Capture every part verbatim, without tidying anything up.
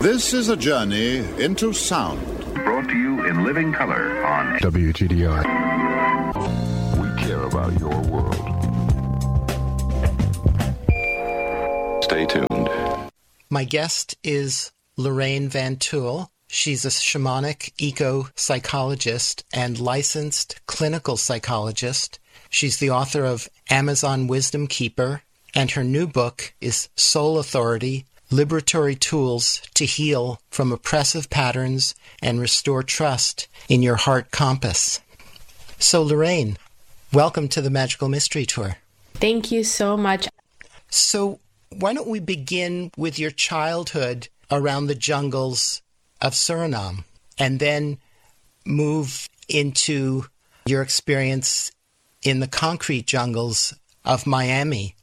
This is a journey into sound. Brought to you in living color on W T D R. We care about your world. Stay tuned. My guest is Lorraine Van Tuyl. She's a shamanic eco-psychologist and licensed clinical psychologist. She's the author of Amazon Wisdom Keeper, and her new book is Soul Authority, Liberatory Tools to Heal from Oppressive Patterns and Restore Trust in Your Heart Compass. So, Lorraine, welcome to the Magical Mystery Tour. Thank you so much. So, why don't we begin with your childhood around the jungles of Suriname, and then move into your experience in the concrete jungles of Miami?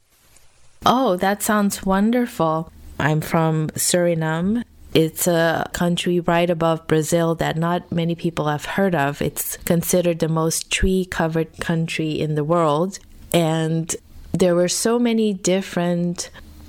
Oh, that sounds wonderful. I'm from Suriname. It's a country right above Brazil that not many people have heard of. It's considered the most tree-covered country in the world. And there were so many different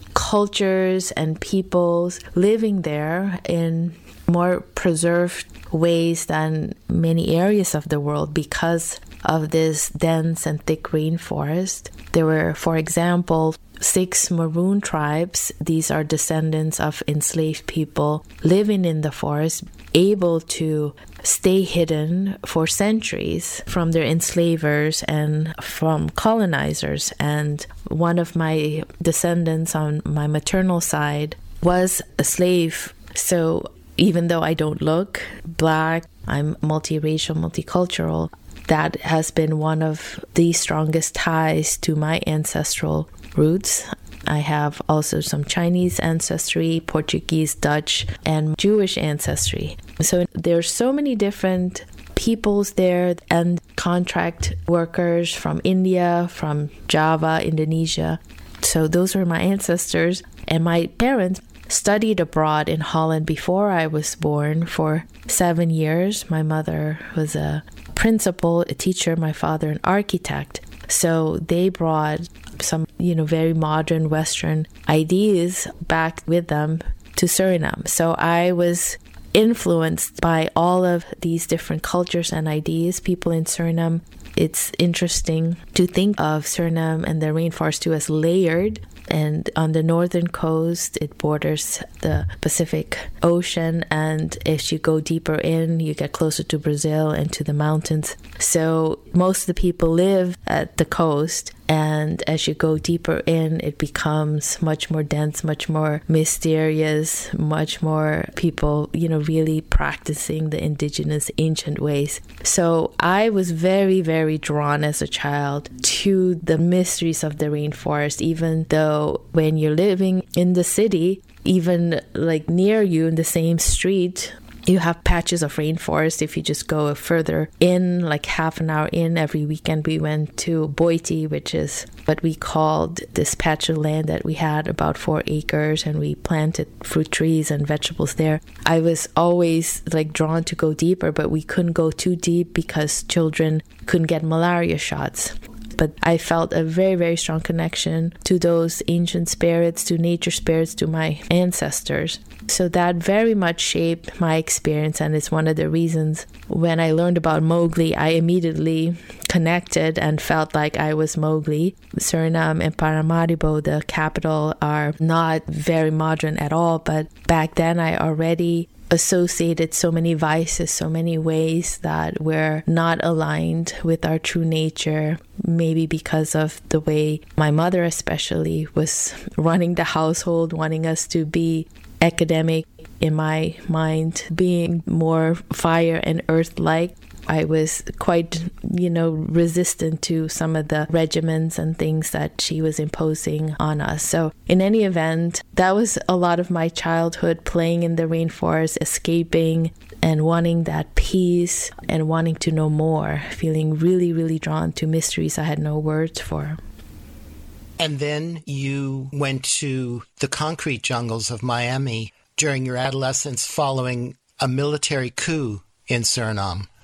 cultures and peoples living there in more preserved ways than many areas of the world because of this dense and thick rainforest. There were, for example, six Maroon tribes. These are descendants of enslaved people living in the forest, able to stay hidden for centuries from their enslavers and from colonizers. And one of my descendants on my maternal side was a slave. So even though I don't look black, I'm multiracial, multicultural, that has been one of the strongest ties to my ancestral roots. I have also some Chinese ancestry, Portuguese, Dutch, and Jewish ancestry. So there's so many different peoples there, and contract workers from India, from Java, Indonesia. So those were my ancestors. And my parents studied abroad in Holland before I was born for seven years. My mother was a principal, a teacher, my father an architect. So they brought some, you know, very modern Western ideas back with them to Suriname. So I was influenced by all of these different cultures and ideas, people in Suriname. It's interesting to think of Suriname and the rainforest too as layered. And on the northern coast, it borders the Pacific Ocean. And as you go deeper in, you get closer to Brazil and to the mountains. So most of the people live at the coast. And as you go deeper in, it becomes much more dense, much more mysterious, much more people, you know, really practicing the indigenous ancient ways. So I was very, very drawn as a child to the mysteries of the rainforest, even though when you're living in the city, even like near you in the same street, you have patches of rainforest. If you just go further in, like half an hour in, every weekend we went to Boiti, which is what we called this patch of land that we had about four acres, and we planted fruit trees and vegetables there. I was always like drawn to go deeper, but we couldn't go too deep because children couldn't get malaria shots. But I felt a very, very strong connection to those ancient spirits, to nature spirits, to my ancestors. So that very much shaped my experience, and it's one of the reasons when I learned about Mowgli, I immediately connected and felt like I was Mowgli. Suriname and Paramaribo, the capital, are not very modern at all, but back then I already associated so many vices, so many ways that were not aligned with our true nature, maybe because of the way my mother especially was running the household, wanting us to be academic, in my mind, being more fire and earth-like. I was quite, you know, resistant to some of the regimens and things that she was imposing on us. So in any event, that was a lot of my childhood, playing in the rainforest, escaping and wanting that peace and wanting to know more, feeling really, really drawn to mysteries I had no words for. And then you went to the concrete jungles of Miami during your adolescence following a military coup in Suriname.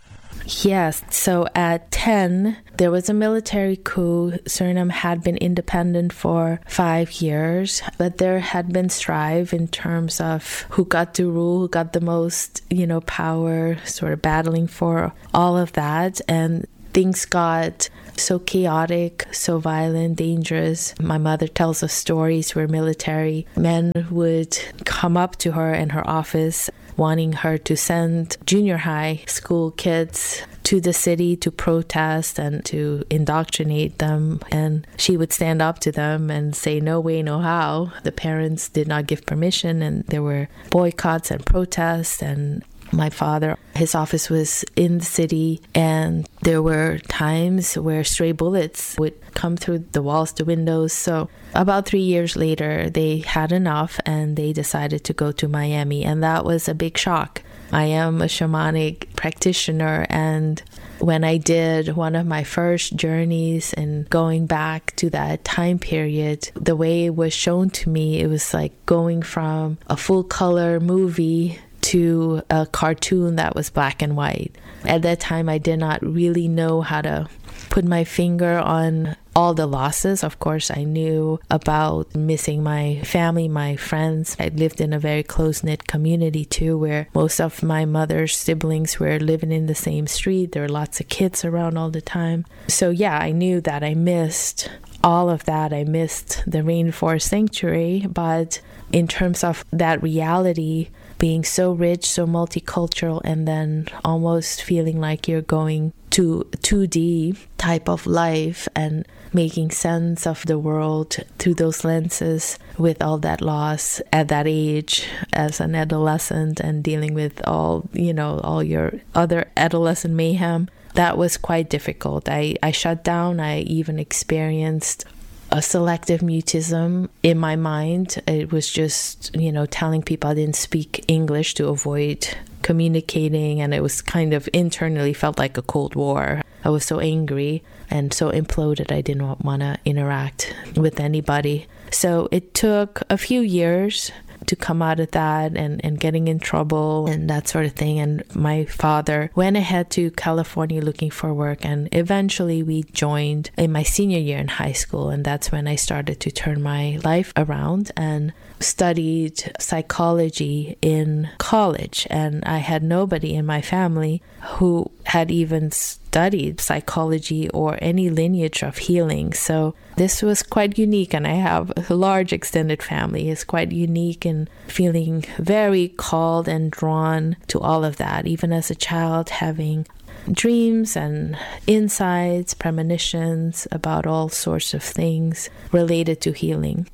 Yes. So at ten, there was a military coup. Suriname had been independent for five years, but there had been strife in terms of who got to rule, who got the most, you know, power, sort of battling for all of that. And things got so chaotic, so violent, dangerous. My mother tells us stories where military men would come up to her in her office wanting her to send junior high school kids to the city to protest and to indoctrinate them. And she would stand up to them and say, no way, no how. The parents did not give permission, and there were boycotts and protests. And my father, his office was in the city, and there were times where stray bullets would come through the walls, the windows. So about three years later, they had enough and they decided to go to Miami, and that was a big shock. I am a shamanic practitioner, and when I did one of my first journeys and going back to that time period, the way it was shown to me, it was like going from a full color movie to a cartoon that was black and white. At that time, I did not really know how to put my finger on all the losses. Of course, I knew about missing my family, my friends. I lived in a very close-knit community too, where most of my mother's siblings were living in the same street. There were lots of kids around all the time. So yeah, I knew that I missed all of that. I missed the rainforest sanctuary, but in terms of that reality being so rich, so multicultural, and then almost feeling like you're going to two D type of life and making sense of the world through those lenses with all that loss at that age as an adolescent and dealing with all, you know, all your other adolescent mayhem, that was quite difficult. I, I shut down. I even experienced a selective mutism in my mind. It was just, you know, telling people I didn't speak English to avoid communicating, and it was kind of internally felt like a Cold War. I was so angry and so imploded I didn't want to interact with anybody. So it took a few years to come out of that and, and getting in trouble and that sort of thing. And my father went ahead to California looking for work, and eventually we joined in my senior year in high school, and that's when I started to turn my life around and studied psychology in college. And I had nobody in my family who had even studied psychology or any lineage of healing. So this was quite unique, and I have a large extended family. It's quite unique in feeling very called and drawn to all of that, even as a child, having dreams and insights, premonitions about all sorts of things related to healing.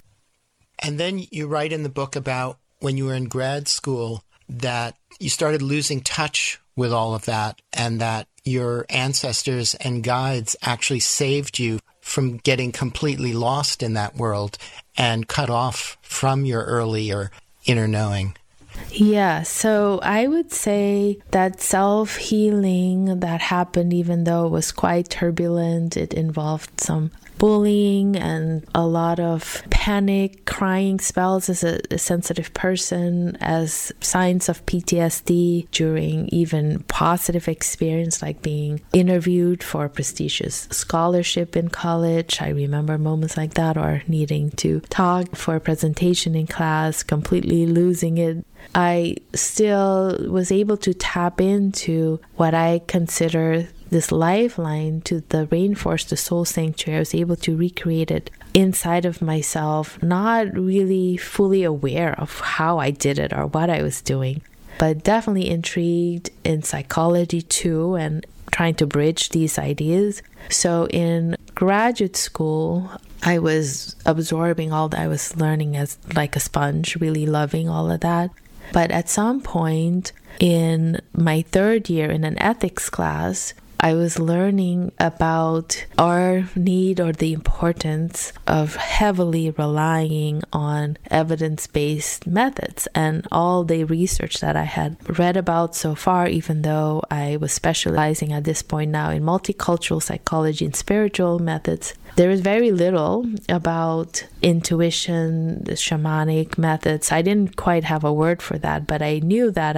And then you write in the book about when you were in grad school that you started losing touch with all of that, and that your ancestors and guides actually saved you from getting completely lost in that world and cut off from your earlier inner knowing. Yeah, so I would say that self-healing that happened, even though it was quite turbulent, it involved some bullying and a lot of panic, crying spells as a, a sensitive person, as signs of P T S D during even positive experience like being interviewed for a prestigious scholarship in college. I remember moments like that, or needing to talk for a presentation in class, completely losing it. I still was able to tap into what I consider this lifeline to the rainforest, the soul sanctuary. I was able to recreate it inside of myself, not really fully aware of how I did it or what I was doing, but definitely intrigued in psychology too, and trying to bridge these ideas. So in graduate school, I was absorbing all that I was learning as like a sponge, really loving all of that. But at some point in my third year in an ethics class, I was learning about our need or the importance of heavily relying on evidence-based methods. And all the research that I had read about so far, even though I was specializing at this point now in multicultural psychology and spiritual methods, there is very little about intuition, the shamanic methods. I didn't quite have a word for that, but I knew that I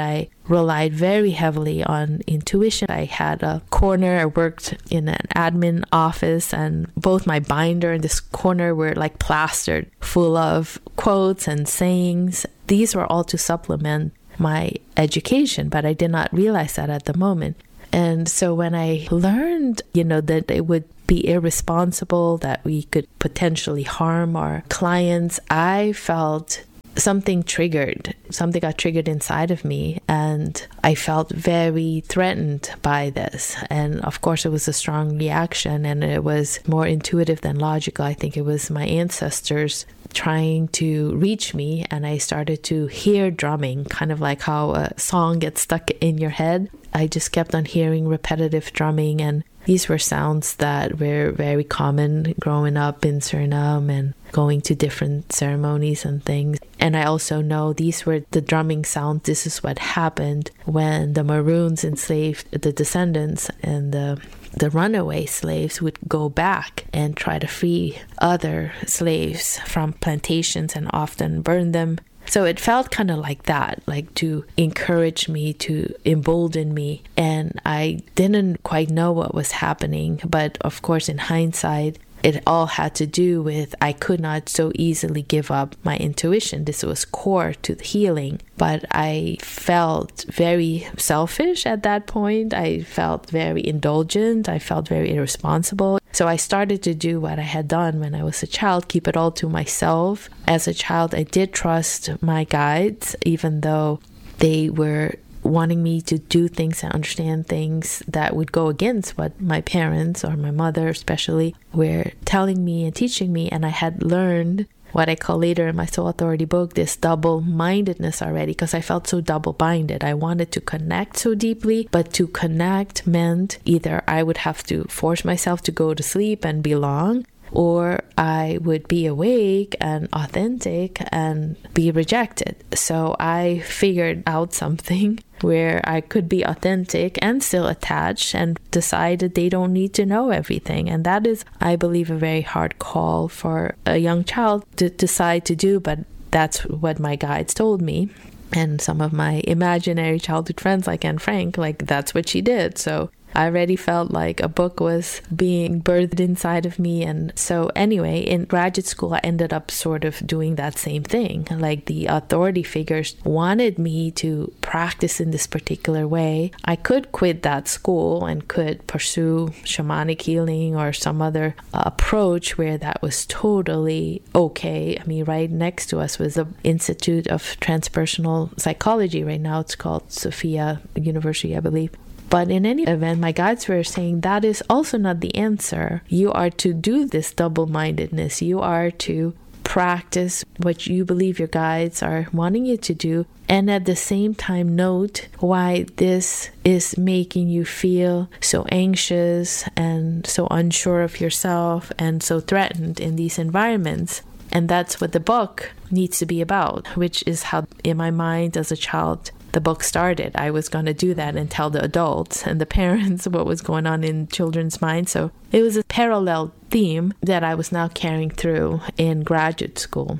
relied very heavily on intuition. I had a corner, I worked in an admin office, and both my binder and this corner were like plastered full of quotes and sayings. These were all to supplement my education, but I did not realize that at the moment. And so when I learned, you know, that it would be irresponsible, that we could potentially harm our clients, I felt something triggered. Something got triggered inside of me, and I felt very threatened by this. And of course, it was a strong reaction, and it was more intuitive than logical. I think it was my ancestors trying to reach me, and I started to hear drumming, kind of like how a song gets stuck in your head. I just kept on hearing repetitive drumming, and these were sounds that were very common growing up in Suriname and going to different ceremonies and things. And I also know these were the drumming sounds. This is what happened when the Maroons enslaved the descendants, and the the runaway slaves would go back and try to free other slaves from plantations and often burn them. So it felt kind of like that, like to encourage me, to embolden me. And I didn't quite know what was happening. But of course, in hindsight, it all had to do with I could not so easily give up my intuition. This was core to the healing. But I felt very selfish at that point. I felt very indulgent. I felt very irresponsible. So I started to do what I had done when I was a child, keep it all to myself. As a child, I did trust my guides, even though they were wanting me to do things and understand things that would go against what my parents, or my mother especially, were telling me and teaching me. And I had learned what I call later in my Soul Authority book, this double-mindedness already, because I felt so double-minded. I wanted to connect so deeply, but to connect meant either I would have to force myself to go to sleep and belong, or I would be awake and authentic and be rejected. So I figured out something where I could be authentic and still attached, and decided they don't need to know everything. And that is, I believe, a very hard call for a young child to decide to do, but that's what my guides told me. And some of my imaginary childhood friends like Anne Frank, like that's what she did. So I already felt like a book was being birthed inside of me. And so anyway, in graduate school, I ended up sort of doing that same thing. Like the authority figures wanted me to practice in this particular way. I could quit that school and could pursue shamanic healing or some other uh, approach where that was totally okay. I mean, right next to us was the Institute of Transpersonal Psychology. Right now it's called Sophia University, I believe. But in any event, my guides were saying that is also not the answer. You are to do this double-mindedness. You are to practice what you believe your guides are wanting you to do, and at the same time note why this is making you feel so anxious and so unsure of yourself and so threatened in these environments. And that's what the book needs to be about, which is how in my mind as a child the book started. I was going to do that and tell the adults and the parents what was going on in children's minds. So it was a parallel theme that I was now carrying through in graduate school.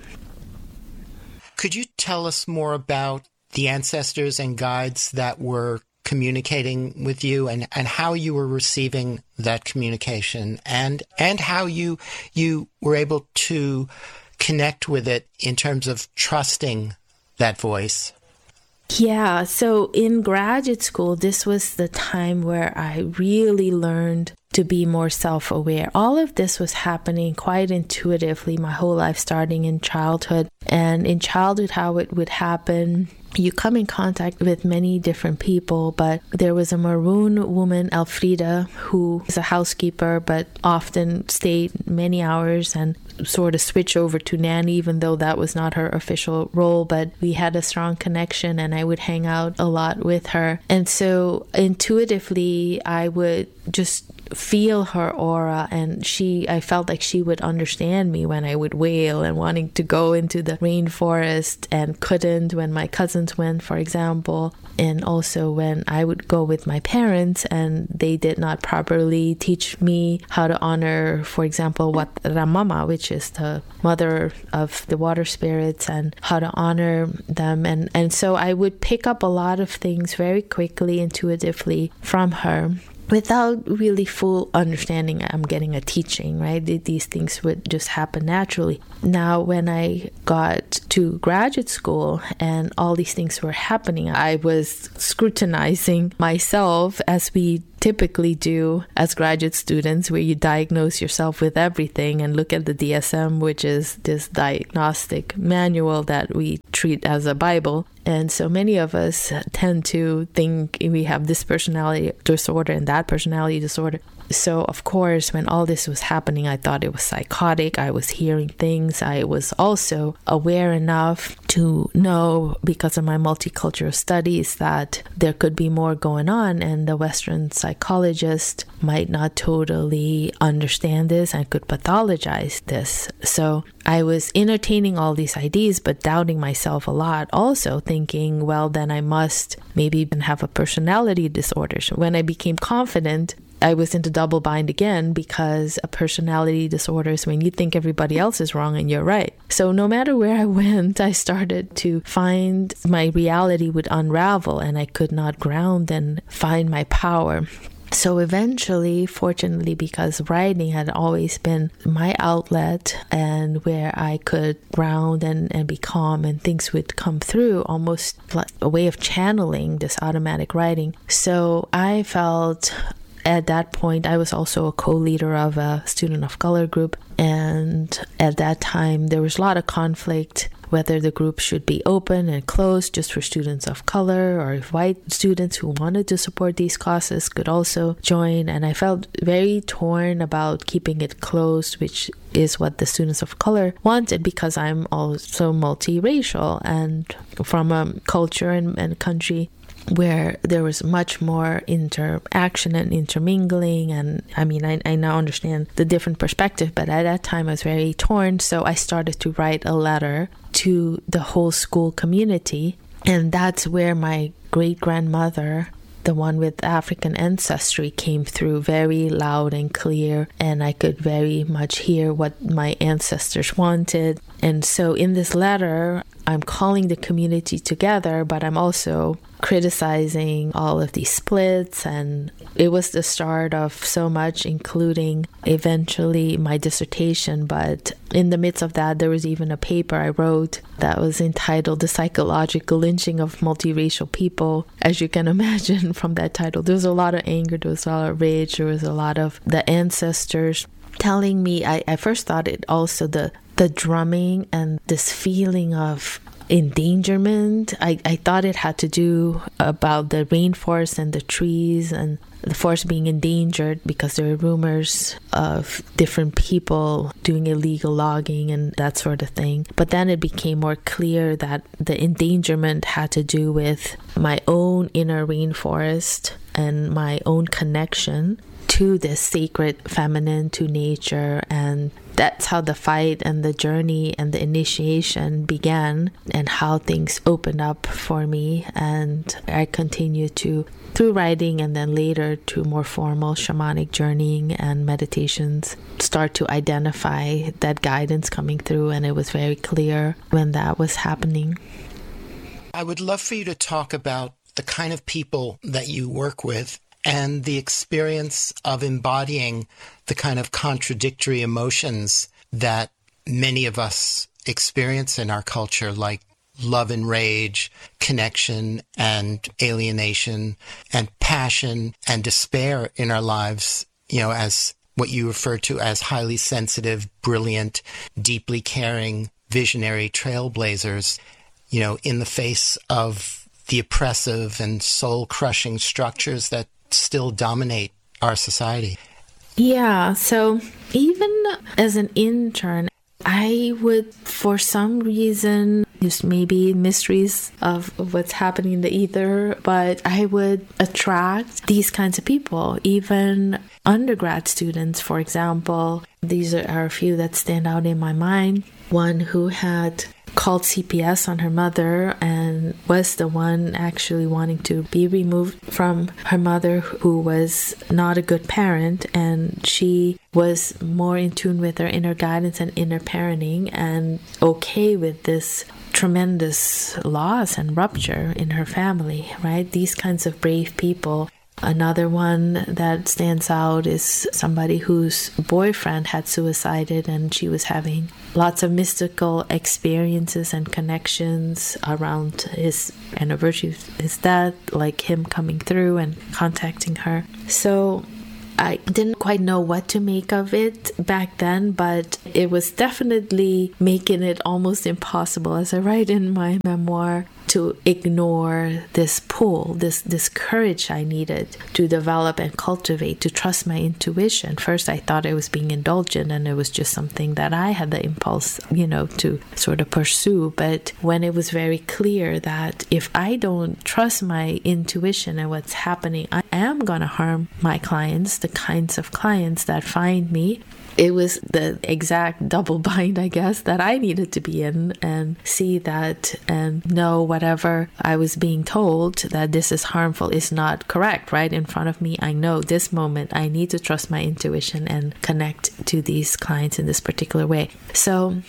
Could you tell us more about the ancestors and guides that were communicating with you, and, and how you were receiving that communication, and and how you you were able to connect with it in terms of trusting that voice? Yeah, so in graduate school, this was the time where I really learned to be more self-aware. All of this was happening quite intuitively my whole life, starting in childhood. And in childhood, how it would happen, you come in contact with many different people, but there was a Maroon woman, Elfrida, who was a housekeeper, but often stayed many hours and sort of switch over to nanny, even though that was not her official role. But we had a strong connection, and I would hang out a lot with her. And so intuitively, I would just feel her aura, and she, I felt like she would understand me when I would wail and wanting to go into the rainforest and couldn't when my cousins went, for example. And also when I would go with my parents and they did not properly teach me how to honor, for example, what Ramama, which is the mother of the water spirits, and how to honor them. And, and so I would pick up a lot of things very quickly, intuitively from her, without really full understanding I'm getting a teaching, right? These things would just happen naturally. Now, when I got to graduate school and all these things were happening, I was scrutinizing myself, as we typically do as graduate students, where you diagnose yourself with everything and look at the D S M, which is this diagnostic manual that we treat as a Bible. And so many of us tend to think we have this personality disorder and that personality disorder. So, of course, when all this was happening, I thought it was psychotic. I was hearing things. I was also aware enough to know, because of my multicultural studies, that there could be more going on, and the Western psychologist might not totally understand this and could pathologize this. So I was entertaining all these ideas, but doubting myself a lot, also thinking, well, then I must maybe even have a personality disorder. So when I became confident, I was into double bind again, because a personality disorder is when you think everybody else is wrong and you're right. So no matter where I went, I started to find my reality would unravel, and I could not ground and find my power. So eventually, fortunately, because writing had always been my outlet and where I could ground and, and be calm, and things would come through, almost like a way of channeling this automatic writing. So I felt, at that point, I was also a co-leader of a student of color group. And at that time, there was a lot of conflict whether the group should be open and closed just for students of color, or if white students who wanted to support these causes could also join. And I felt very torn about keeping it closed, which is what the students of color wanted, because I'm also multiracial and from a culture and, and country where there was much more interaction and intermingling. And I mean, I, I now understand the different perspective, but at that time I was very torn. So I started to write a letter to the whole school community. And that's where my great-grandmother, the one with African ancestry, came through very loud and clear. And I could very much hear what my ancestors wanted. And so in this letter, I'm calling the community together, but I'm also criticizing all of these splits. And it was the start of so much, including eventually my dissertation. But in the midst of that, there was even a paper I wrote that was entitled The Psychological Lynching of Multiracial People. As you can imagine from that title, there was a lot of anger, there was a lot of rage, there was a lot of the ancestors telling me, I, I first thought it also the the drumming and this feeling of endangerment. I, I thought it had to do about the rainforest and the trees and the forest being endangered because there were rumors of different people doing illegal logging and that sort of thing. But then it became more clear that the endangerment had to do with my own inner rainforest and my own connection to this sacred feminine, to nature. And that's how the fight and the journey and the initiation began, and how things opened up for me. And I continue to, through writing and then later to more formal shamanic journeying and meditations, start to identify that guidance coming through. And it was very clear when that was happening. I would love for you to talk about the kind of people that you work with and the experience of embodying the kind of contradictory emotions that many of us experience in our culture, like love and rage, connection and alienation, and passion and despair in our lives, you know, as what you refer to as highly sensitive, brilliant, deeply caring, visionary trailblazers, you know, in the face of the oppressive and soul-crushing structures that still dominate our society. Yeah, so even as an intern, I I would, for some reason, just maybe mysteries of what's happening in the ether, but I would attract these kinds of people, even undergrad students, for example. These are a few that stand out in my mind. One who had called C P S on her mother and was the one actually wanting to be removed from her mother, who was not a good parent, and she was more in tune with her inner guidance and inner parenting and okay with this tremendous loss and rupture in her family, right? These kinds of brave people. Another one that stands out is somebody whose boyfriend had suicided, and she was having lots of mystical experiences and connections around his anniversary of his death, like him coming through and contacting her. So I didn't quite know what to make of it back then, but it was definitely making it almost impossible, as I write in my memoir, to ignore this pull, this this courage I needed to develop and cultivate, to trust my intuition. First, I thought I was being indulgent and it was just something that I had the impulse, you know, to sort of pursue. But when it was very clear that if I don't trust my intuition and what's happening, I am going to harm my clients, the kinds of clients that find me. It was the exact double bind, I guess, that I needed to be in and see that and know whatever I was being told that this is harmful is not correct, right? In front of me, I know this moment I need to trust my intuition and connect to these clients in this particular way. So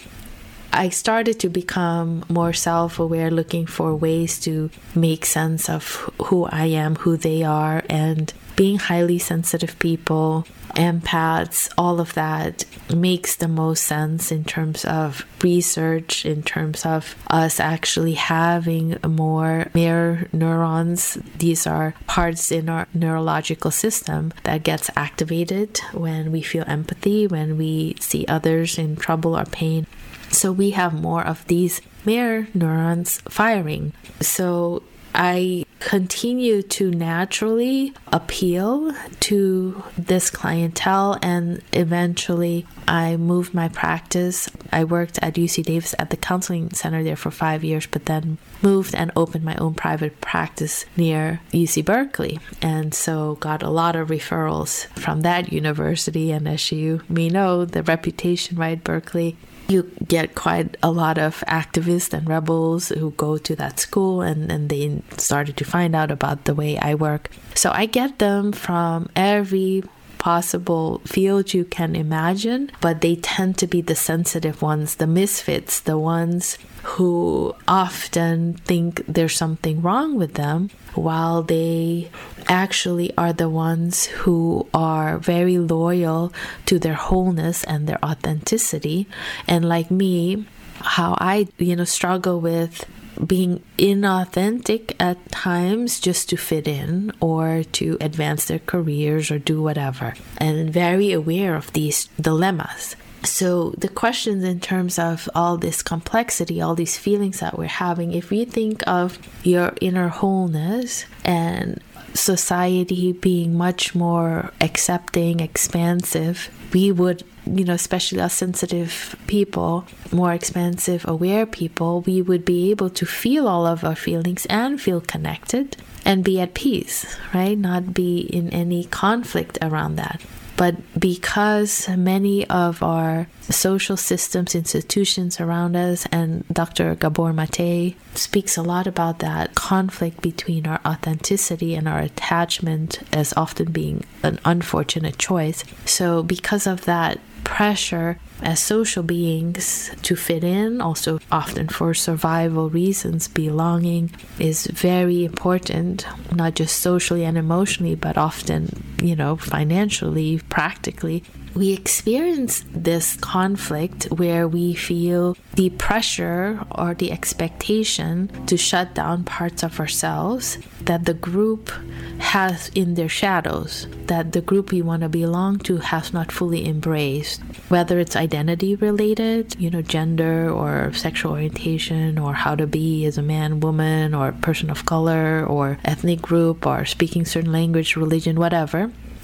I started to become more self-aware, looking for ways to make sense of who I am, who they are, and being highly sensitive people, empaths, all of that makes the most sense in terms of research, in terms of us actually having more mirror neurons. These are parts in our neurological system that gets activated when we feel empathy, when we see others in trouble or pain. So we have more of these mirror neurons firing. So I continue to naturally appeal to this clientele, and eventually I moved my practice. I worked at U C Davis at the counseling center there for five years, but then moved and opened my own private practice near U C Berkeley, and so got a lot of referrals from that university. And as you may know, the reputation, right, Berkeley, you get quite a lot of activists and rebels who go to that school, and, and they started to find out about the way I work. So I get them from every possible field you can imagine, but they tend to be the sensitive ones, the misfits, the ones who often think there's something wrong with them, while they actually are the ones who are very loyal to their wholeness and their authenticity. And like me, how I, you know, struggle with being inauthentic at times just to fit in or to advance their careers or do whatever, and very aware of these dilemmas. So the questions in terms of all this complexity, all these feelings that we're having, if we think of your inner wholeness and society being much more accepting, expansive, we would, you know, especially us sensitive people, more expansive, aware people, we would be able to feel all of our feelings and feel connected and be at peace, right? Not be in any conflict around that. But because many of our social systems, institutions around us, and Doctor Gabor Mate speaks a lot about that conflict between our authenticity and our attachment as often being an unfortunate choice. So because of that pressure as social beings to fit in, also often for survival reasons, belonging is very important, not just socially and emotionally, but often, you know, financially, practically. We experience this conflict where we feel the pressure or the expectation to shut down parts of ourselves that the group has in their shadows, that the group we want to belong to has not fully embraced, whether it's identity related, you know, gender or sexual orientation, or how to be as a man, woman, or person of color, or ethnic group, or speaking certain language, religion, whatever.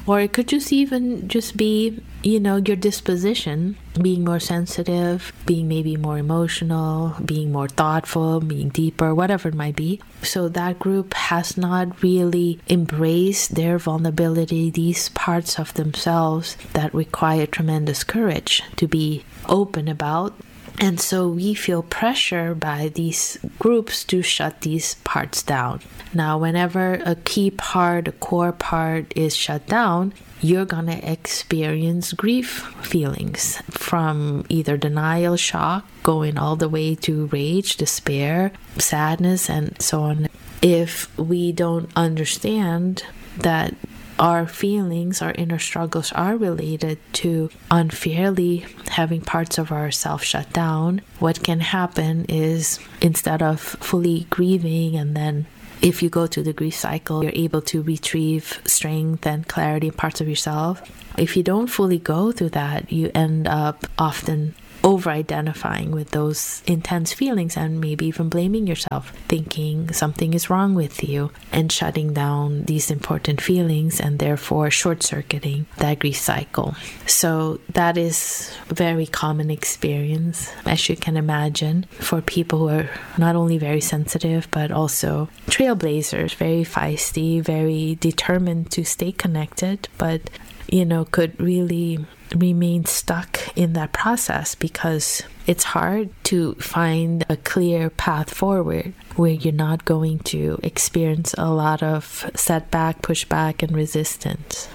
Or it could just even just be, you know, your disposition, being more sensitive, being maybe more emotional, being more thoughtful, being deeper, whatever it might be. So that group has not really embraced their vulnerability, these parts of themselves that require tremendous courage to be open about. And so we feel pressure by these groups to shut these parts down. Now, whenever a key part, a core part is shut down, you're going to experience grief feelings from either denial, shock, going all the way to rage, despair, sadness, and so on. If we don't understand that our feelings, our inner struggles are related to unfairly having parts of ourselves shut down, what can happen is instead of fully grieving, and then if you go through the grief cycle, you're able to retrieve strength and clarity in parts of yourself. If you don't fully go through that, you end up often over-identifying with those intense feelings and maybe even blaming yourself, thinking something is wrong with you, and shutting down these important feelings and therefore short-circuiting that grief cycle. So that is a very common experience, as you can imagine, for people who are not only very sensitive but also trailblazers, very feisty, very determined to stay connected, but you know, could really remain stuck in that process because it's hard to find a clear path forward where you're not going to experience a lot of setback, pushback, and resistance.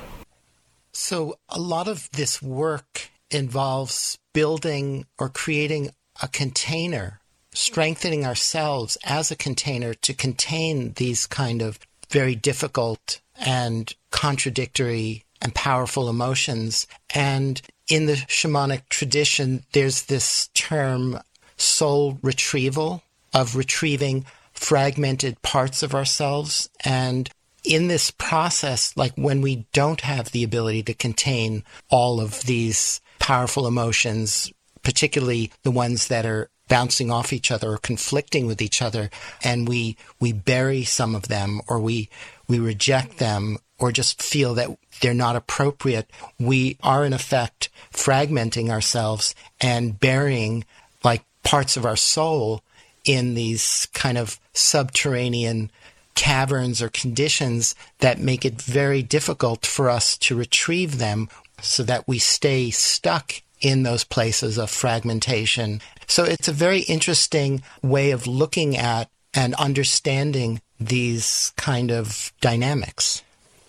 So a lot of this work involves building or creating a container, strengthening ourselves as a container to contain these kind of very difficult and contradictory and powerful emotions. And in the shamanic tradition, there's this term soul retrieval, of retrieving fragmented parts of ourselves. And in this process, like when we don't have the ability to contain all of these powerful emotions, particularly the ones that are bouncing off each other or conflicting with each other, and we we bury some of them, or we we reject them, or just feel that they're not appropriate, we are in effect fragmenting ourselves and burying like parts of our soul in these kind of subterranean caverns or conditions that make it very difficult for us to retrieve them, so that we stay stuck in those places of fragmentation. So it's a very interesting way of looking at and understanding these kind of dynamics.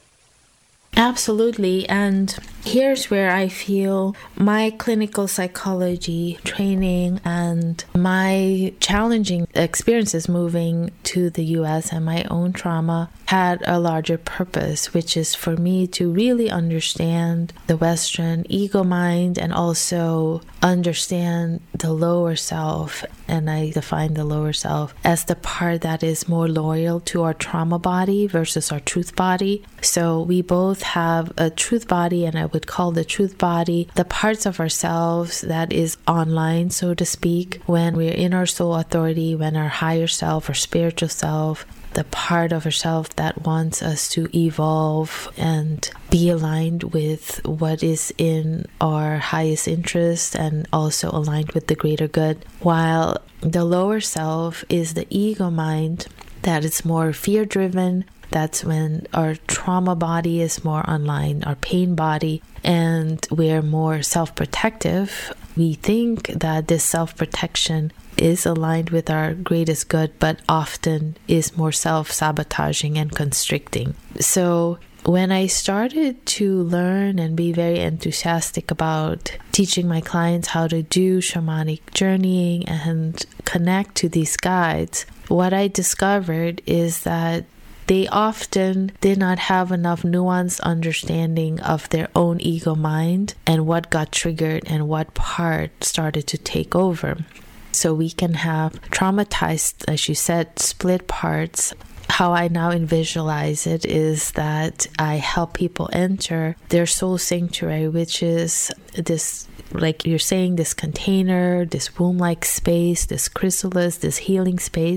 Absolutely. And here's where I feel my clinical psychology training and my challenging experiences moving to the U S and my own trauma had a larger purpose, which is for me to really understand the Western ego mind and also understand the lower self. And I define the lower self as the part that is more loyal to our trauma body versus our truth body. So we both have a truth body, and I would call the truth body the parts of ourselves that is online, so to speak, when we're in our soul authority, when our higher self or spiritual self, the part of ourselves that wants us to evolve and be aligned with what is in our highest interest and also aligned with the greater good, while the lower self is the ego mind that is more fear-driven. That's when our trauma body is more online, our pain body, and we're more self-protective. We think that this self-protection is aligned with our greatest good, but often is more self-sabotaging and constricting. So when I started to learn and be very enthusiastic about teaching my clients how to do shamanic journeying and connect to these guides, what I discovered is that they often did not have enough nuanced understanding of their own ego mind and what got triggered and what part started to take over. So we can have traumatized, as you said, split parts. How I now visualize it is that I help people enter their soul sanctuary, which is this, like you're saying, this container, this womb-like space, this chrysalis, this healing space.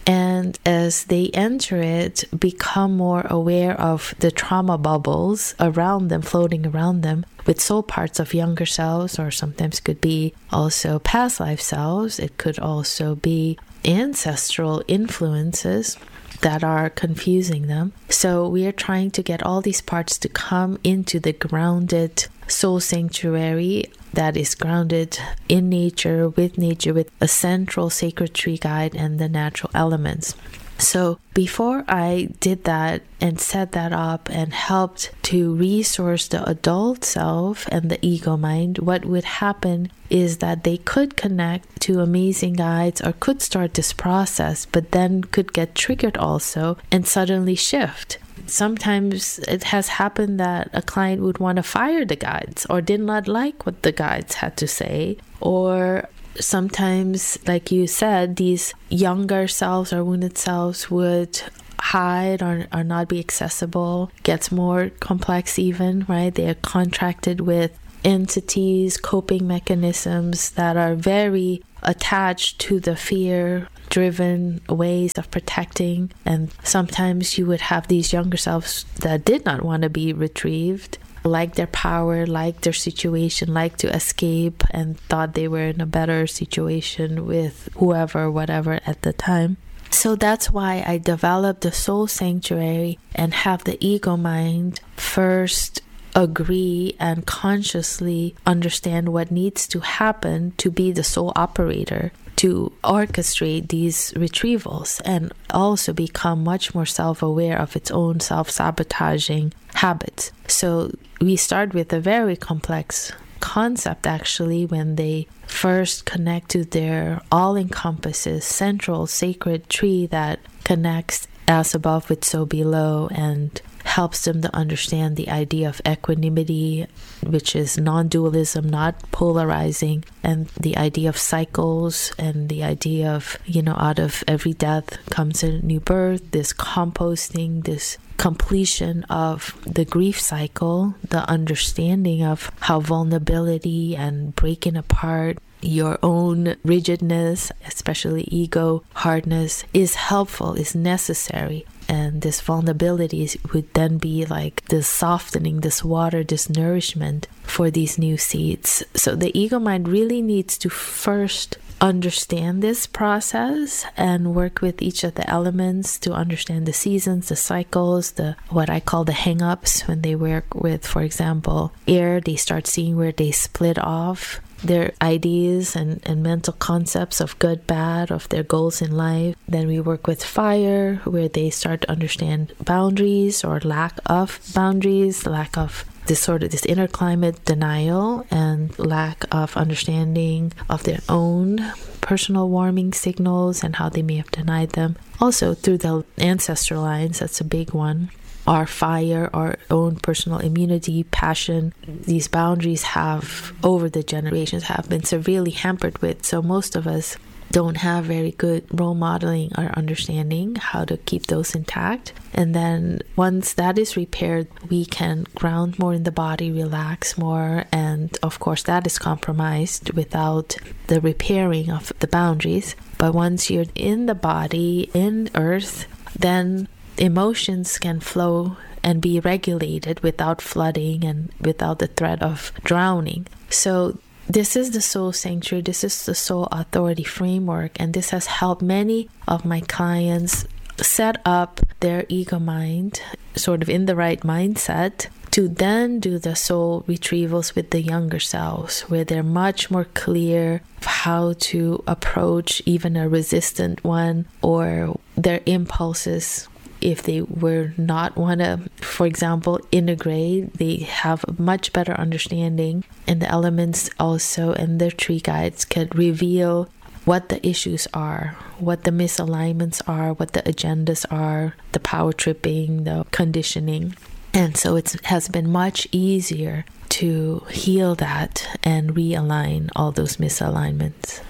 And as they enter it, become more aware of the trauma bubbles around them, floating around them, with soul parts of younger selves, or sometimes could be also past life selves. It could also be ancestral influences that are confusing them. So we are trying to get all these parts to come into the grounded soul sanctuary that is grounded in nature, with nature, with a central sacred tree guide and the natural elements. So before I did that and set that up and helped to resource the adult self and the ego mind, what would happen is that they could connect to amazing guides or could start this process, but then could get triggered also and suddenly shift. Sometimes it has happened that a client would want to fire the guides or did not like what the guides had to say, or sometimes, like you said, these younger selves or wounded selves would hide or, or not be accessible. Gets more complex even, right? They are contracted with entities, coping mechanisms that are very attached to the fear-driven ways of protecting. And sometimes you would have these younger selves that did not want to be retrieved, like their power, like their situation, like to escape, and thought they were in a better situation with whoever, whatever at the time. So that's why I developed the soul sanctuary and have the ego mind first agree and consciously understand what needs to happen to be the soul operator, to orchestrate these retrievals, and also become much more self-aware of its own self-sabotaging habits. So we start with a very complex concept, actually, when they first connect to their all-encompasses central sacred tree that connects as above with so below and helps them to understand the idea of equanimity, which is non-dualism, not polarizing, and the idea of cycles, and the idea of, you know, out of every death comes a new birth, this composting, this completion of the grief cycle, the understanding of how vulnerability and breaking apart your own rigidness, especially ego hardness, is helpful, is necessary. And this vulnerability would then be like this softening, this water, this nourishment for these new seeds. So the ego mind really needs to first understand this process and work with each of the elements to understand the seasons, the cycles, the what I call the hang-ups. When they work with, for example, air, they start seeing where they split off their ideas and, and mental concepts of good, bad, of their goals in life. Then we work with fire, where they start to understand boundaries or lack of boundaries, lack of this sort of this inner climate denial, and lack of understanding of their own personal warming signals and how they may have denied them. Also through the ancestral lines, that's a big one. Our fire, our own personal immunity, passion, these boundaries have, over the generations, have been severely hampered with. So most of us don't have very good role modeling or understanding how to keep those intact. And then once that is repaired, we can ground more in the body, relax more. And of course, that is compromised without the repairing of the boundaries. But once you're in the body, in earth, then emotions can flow and be regulated without flooding and without the threat of drowning. So this is the soul sanctuary, this is the soul authority framework, and this has helped many of my clients set up their ego mind sort of in the right mindset to then do the soul retrievals with the younger selves, where they're much more clear of how to approach even a resistant one, or their impulses. If they were not want to, for example, integrate, they have a much better understanding, and the elements also and their tree guides can reveal what the issues are, what the misalignments are, what the agendas are, the power tripping, the conditioning. And so it has been much easier to heal that and realign all those misalignments.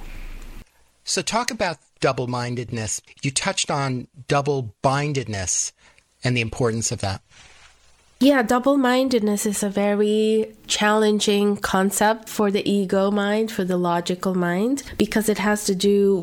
So talk about double-mindedness. You touched on double-bindedness and the importance of that. Yeah, double-mindedness is a very challenging concept for the ego mind, for the logical mind, because it has to do with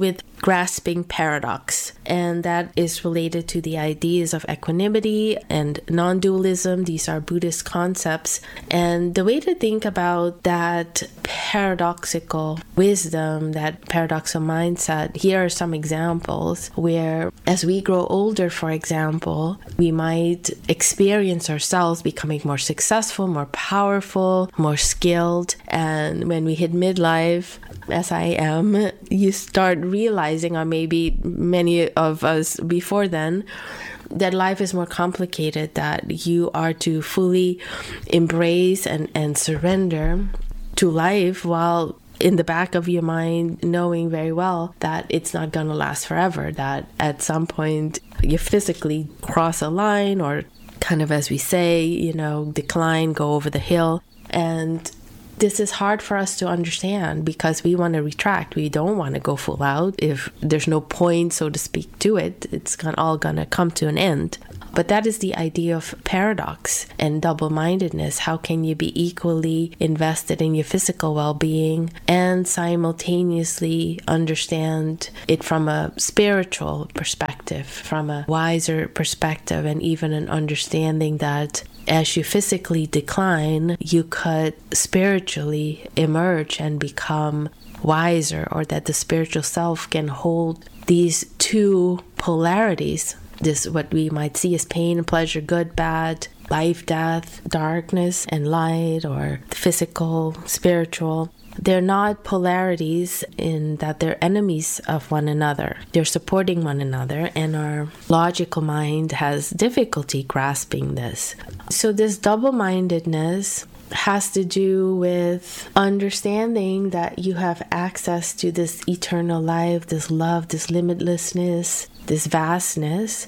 grasping paradox. And that is related to the ideas of equanimity and non-dualism. These are Buddhist concepts. And the way to think about that paradoxical wisdom, that paradoxical mindset, here are some examples where as we grow older, for example, we might experience ourselves becoming more successful, more powerful, more skilled. And when we hit midlife, as I am, you start realizing, or maybe many of us before then, that life is more complicated, that you are to fully embrace and, and surrender to life, while in the back of your mind knowing very well that it's not going to last forever, that at some point you physically cross a line, or kind of, as we say, you know, decline, go over the hill. And this is hard for us to understand because we want to retract. We don't want to go full out. If there's no point, so to speak, to it, it's all going to come to an end. But that is the idea of paradox and double-mindedness. How can you be equally invested in your physical well-being and simultaneously understand it from a spiritual perspective, from a wiser perspective, and even an understanding that as you physically decline, you could spiritually emerge and become wiser, or that the spiritual self can hold these two polarities. This, what we might see as pain and pleasure, good, bad, life, death, darkness and light, or physical, spiritual. They're not polarities in that they're enemies of one another. They're supporting one another, and our logical mind has difficulty grasping this. So this double-mindedness has to do with understanding that you have access to this eternal life, this love, this limitlessness, this vastness,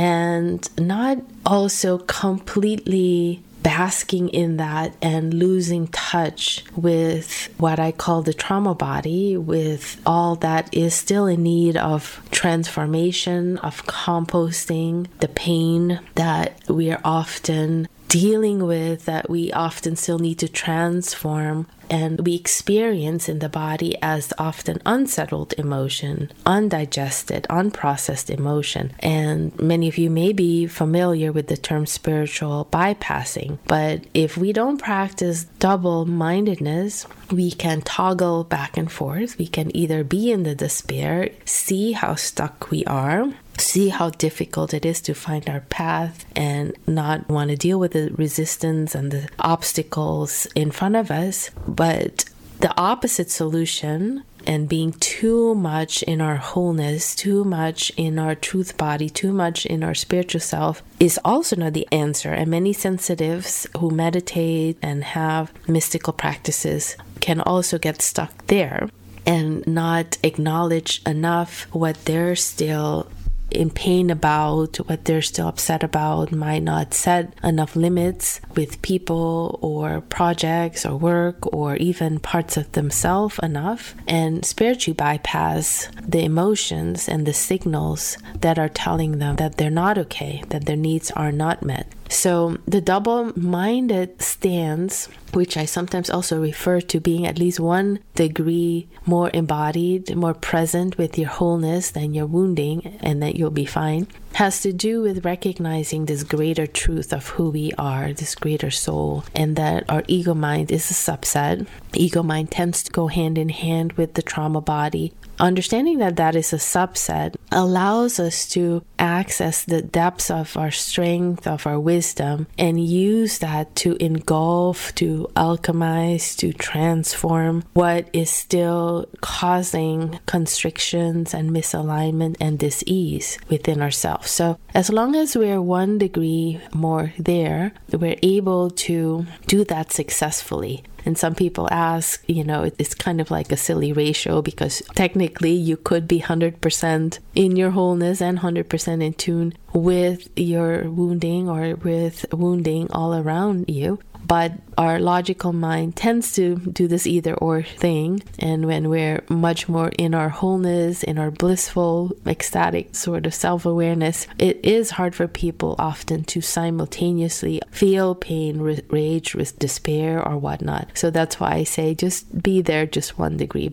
and not also completely basking in that and losing touch with what I call the trauma body, with all that is still in need of transformation, of composting, the pain that we are often dealing with, that we often still need to transform, and we experience in the body as often unsettled emotion, undigested, unprocessed emotion. And many of you may be familiar with the term spiritual bypassing, but if we don't practice double-mindedness, we can toggle back and forth. We can either be in the despair, see how stuck we are, see how difficult it is to find our path, and not want to deal with the resistance and the obstacles in front of us. But the opposite solution, and being too much in our wholeness, too much in our truth body, too much in our spiritual self, is also not the answer. And many sensitives who meditate and have mystical practices can also get stuck there and not acknowledge enough what they're still in pain about, what they're still upset about, might not set enough limits with people or projects or work or even parts of themselves enough, and spiritually bypass the emotions and the signals that are telling them that they're not okay, that their needs are not met. So the double-minded stance, which I sometimes also refer to being at least one degree more embodied, more present with your wholeness than your wounding, and that you'll be fine, has to do with recognizing this greater truth of who we are, this greater soul, and that our ego mind is a subset. Ego mind tends to go hand in hand with the trauma body. Understanding that that is a subset allows us to access the depths of our strength, of our wisdom, and use that to engulf, to alchemize, to transform what is still causing constrictions and misalignment and dis-ease within ourselves. So as long as we're one degree more there, we're able to do that successfully. And some people ask, you know, it's kind of like a silly ratio, because technically you could be one hundred percent in your wholeness and one hundred percent in tune with your wounding or with wounding all around you. But our logical mind tends to do this either or thing. And when we're much more in our wholeness, in our blissful, ecstatic sort of self-awareness, it is hard for people often to simultaneously feel pain, rage, despair, or whatnot. So that's why I say just be there just one degree. But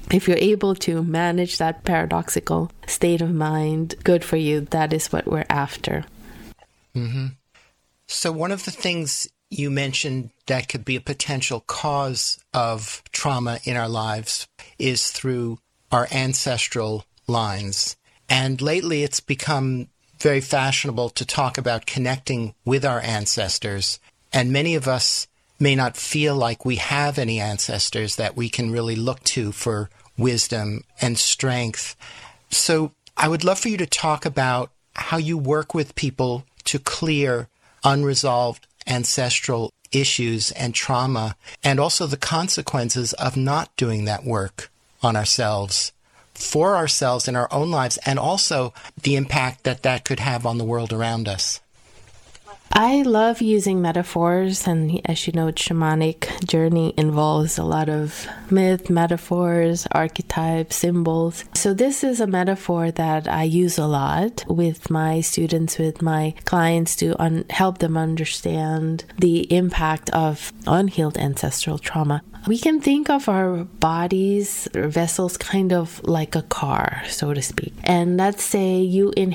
if you're able to manage that paradoxical state of mind, good for you. That is what we're after. Mm-hmm. So one of the things you mentioned that could be a potential cause of trauma in our lives is through our ancestral lines. And lately it's become very fashionable to talk about connecting with our ancestors. And many of us may not feel like we have any ancestors that we can really look to for wisdom and strength. So I would love for you to talk about how you work with people to clear unresolved ancestral issues and trauma, and also the consequences of not doing that work on ourselves, for ourselves in our own lives, and also the impact that that could have on the world around us. I love using metaphors, and as you know, shamanic journey involves a lot of myth, metaphors, archetypes, symbols. So this is a metaphor that I use a lot with my students, with my clients, to un- help them understand the impact of unhealed ancestral trauma. We can think of our bodies or vessels kind of like a car, so to speak. And let's say you inhale